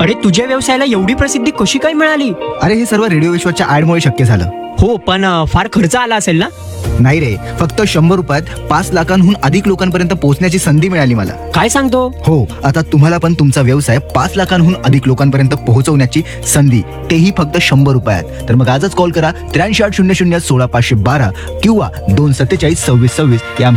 अरे तुझ्या व्यवसायाला एवढी प्रसिद्धी कशी काय मिळाली? अरे हे सर्व रेडिओ विश्वाच्या ऍडमुळे शक्य झालं. हो, पण फार खर्च आला असेल ना? नाही रे, फक्त 100 रुपयात 5 लाखांहून अधिक लोकांपर्यंत पोहोचण्याची संधी मिळाली मला. काय सांगतो? हो, आता तुम्हाला पण तुमचा व्यवसाय 5 लाखांहून अधिक लोकांपर्यंत पोहोचवण्याची संधी, तेही फक्त 100 रुपयात. तर मग आजच कॉल करा 83 800 16 512 किंवा 247 26 26 या